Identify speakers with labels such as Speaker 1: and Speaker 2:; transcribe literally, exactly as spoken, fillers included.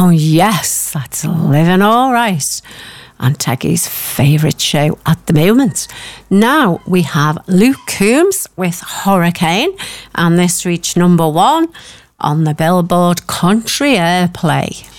Speaker 1: Oh, yes, that's Living All Right. And Teggy's favourite show at the moment. Now we have Luke Combs with Hurricane, and this reached number one on the Billboard Country Airplay.